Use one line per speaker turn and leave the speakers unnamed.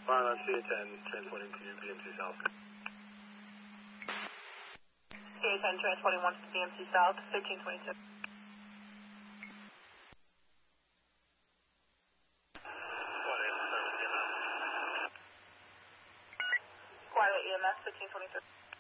Pilot CA10, transporting to BMC South.
CA10, transporting 1 to BMC South, 1522. Quiet EMS, 1523.